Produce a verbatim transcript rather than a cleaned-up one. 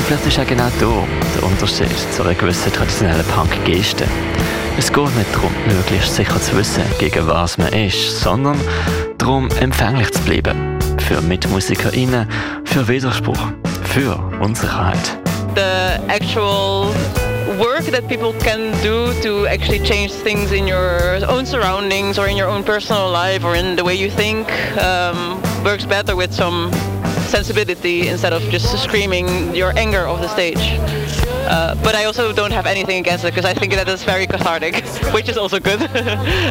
Und vielleicht ist auch genau da der Unterschied zu einer gewissen traditionellen Punk-Geste. Es geht nicht darum, möglichst sicher zu wissen, gegen was man ist, sondern darum, empfänglich zu bleiben. Für MitmusikerInnen, für Widerspruch, für Unsicherheit. The actual work that people can do to actually change things in your own surroundings or in your own personal life or in the way you think um, works better with some sensibility instead of just screaming your anger off the stage. Uh, but I also don't have anything against it because I think that is very cathartic, which is also good.